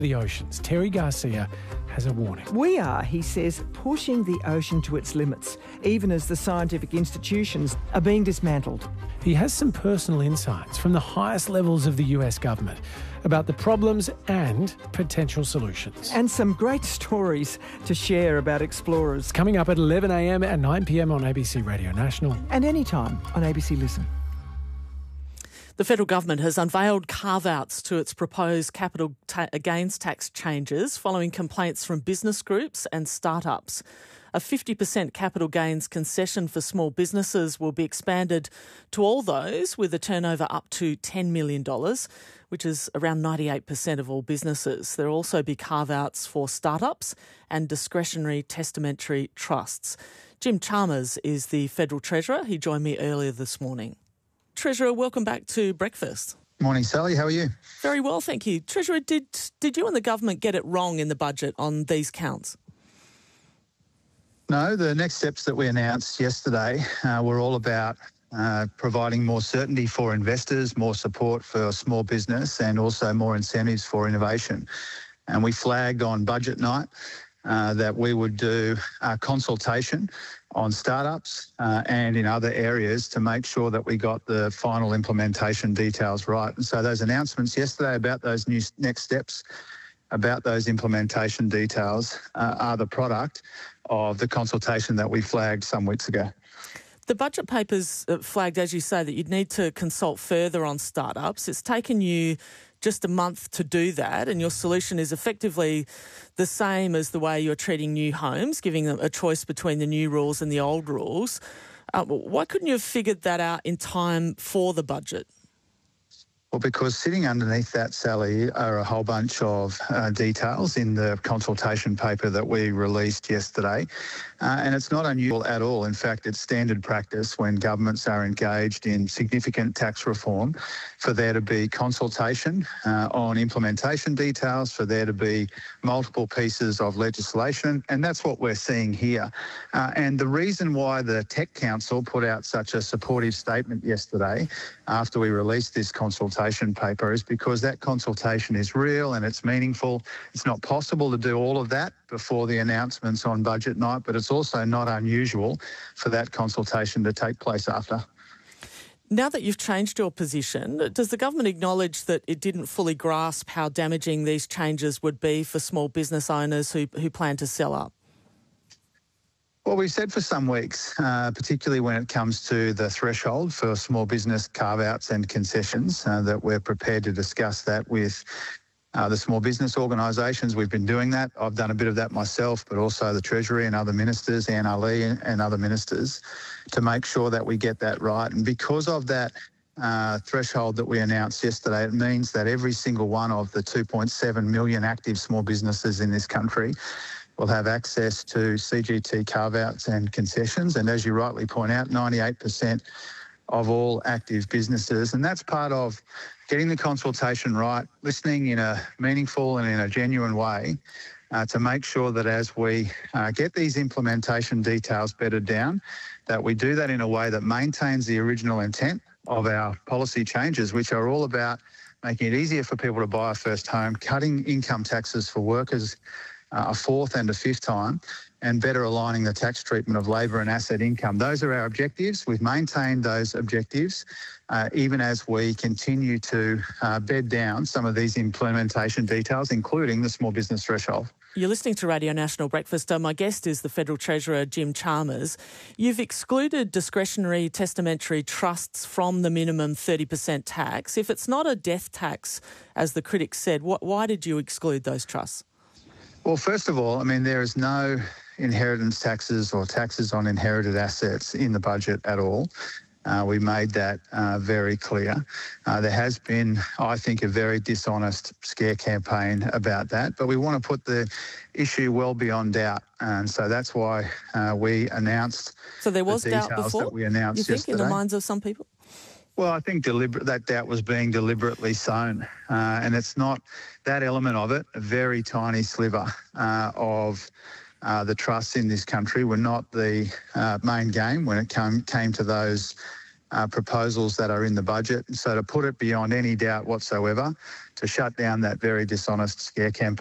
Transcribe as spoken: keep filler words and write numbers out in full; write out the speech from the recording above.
The oceans. Terry Garcia has a warning. We are, he says, pushing the ocean to its limits, even as the scientific institutions are being dismantled. He has some personal insights from the highest levels of the U S government about the problems and potential solutions. And some great stories to share about explorers. Coming up at eleven a m and nine p m on A B C Radio National. And anytime on A B C Listen. The federal government has unveiled carve-outs to its proposed capital ta- gains tax changes following complaints from business groups and startups. A fifty percent capital gains concession for small businesses will be expanded to all those with a turnover up to ten million dollars, which is around ninety-eight percent of all businesses. There will also be carve-outs for startups and discretionary testamentary trusts. Jim Chalmers is the Federal Treasurer. He joined me earlier this morning. Treasurer, welcome back to Breakfast. Morning, Sally. How are you? Very well, thank you. Treasurer, did did you and the government get it wrong in the budget on these counts? No, the next steps that we announced yesterday uh, were all about uh, providing more certainty for investors, more support for small business, and also more incentives for innovation. And we flagged on budget night uh, that we would do a consultation on startups uh, and in other areas to make sure that we got the final implementation details right. And so those announcements yesterday about those new next steps, about those implementation details, uh, are the product of the consultation that we flagged some weeks ago. The budget papers flagged, as you say, that you'd need to consult further on startups. It's taken you just a month to do that, and your solution is effectively the same as the way you're treating new homes, giving them a choice between the new rules and the old rules. Uh, why couldn't you have figured that out in time for the budget? Well, because sitting underneath that, Sally, are a whole bunch of uh, details in the consultation paper that we released yesterday. Uh, and it's not unusual at all. In fact, it's standard practice when governments are engaged in significant tax reform for there to be consultation uh, on implementation details, for there to be multiple pieces of legislation. And that's what we're seeing here. Uh, and the reason why the Tech Council put out such a supportive statement yesterday after we released this consultation paper is because that consultation is real and it's meaningful. It's not possible to do all of that before the announcements on budget night, but it's also not unusual for that consultation to take place after. Now that you've changed your position, does the government acknowledge that it didn't fully grasp how damaging these changes would be for small business owners who, who plan to sell up? Well, we've said for some weeks, uh, particularly when it comes to the threshold for small business carve-outs and concessions, uh, that we're prepared to discuss that with uh, the small business organisations. We've been doing that. I've done a bit of that myself, but also the Treasury and other ministers, Anne Ali and other ministers, to make sure that we get that right. And because of that uh, threshold that we announced yesterday, it means that every single one of the two point seven million active small businesses in this country will have access to C G T carve-outs and concessions. And as you rightly point out, ninety-eight percent of all active businesses. And that's part of getting the consultation right, listening in a meaningful and in a genuine way uh, to make sure that as we uh, get these implementation details bedded down, that we do that in a way that maintains the original intent of our policy changes, which are all about making it easier for people to buy a first home, cutting income taxes for workers Uh, a fourth and a fifth time, and better aligning the tax treatment of labour and asset income. Those are our objectives. We've maintained those objectives uh, even as we continue to uh, bed down some of these implementation details, including the small business threshold. You're listening to Radio National Breakfast. Uh, my guest is the Federal Treasurer, Jim Chalmers. You've excluded discretionary testamentary trusts from the minimum thirty percent tax. If it's not a death tax, as the critics said, wh- why did you exclude those trusts? Well, first of all, I mean, there is no inheritance taxes or taxes on inherited assets in the budget at all. Uh, we made that uh, very clear. Uh, there has been, I think, a very dishonest scare campaign about that, but we want to put the issue well beyond doubt. And so that's why uh, we announced So there was the doubt details before, that we announced you think, yesterday. in the minds of some people? Well, I think deliberate, that doubt was being deliberately sown, uh, and it's not that element of it, a very tiny sliver uh, of uh, the trusts in this country were not the uh, main game when it came, came to those uh, proposals that are in the budget. So to put it beyond any doubt whatsoever, to shut down that very dishonest scare campaign